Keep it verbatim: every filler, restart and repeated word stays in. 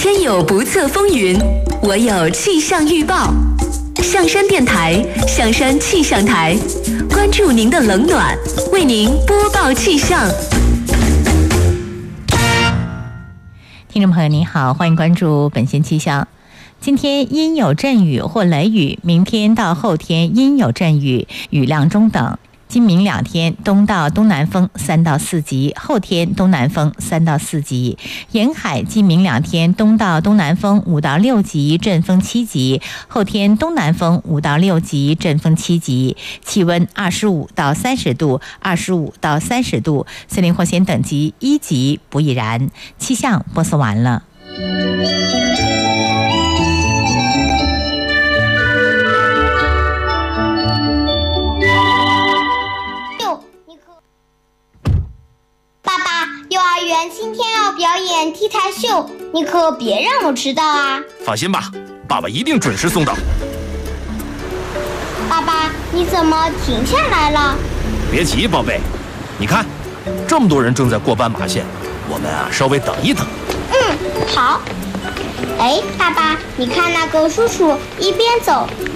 天有不测风云，我有气象预报。象山电台，象山气象台，关注您的冷暖，为您播报气象。 听众朋友您好，欢迎关注本线气象。今天阴有阵雨或雷雨，明天到后天阴有阵雨，雨量中等。今明两天东到东南风三到四级，后天东南风三到四级。沿海今明两天东到东南风五到六级，阵风七级，后天东南风五到六级，阵风七级。气温二十五到三十度，二十五到三十度，森林火险等级一级，不易燃。气象播送完了。 今天要表演 T 台秀，你可别让我迟到啊！ 放心吧，爸爸一定准时送到。 爸爸，你怎么停下来了？ 别急，宝贝，你看，这么多人正在过斑马线，我们啊稍微等一等。 嗯，好。哎，爸爸，你看那个叔叔一边走